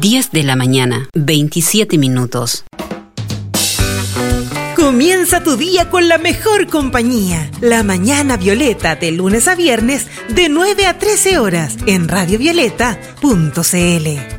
10 de la mañana, 27 minutos. Comienza tu día con la mejor compañía. La Mañana Violeta, de lunes a viernes, de 9 a 13 horas, en radiovioleta.cl.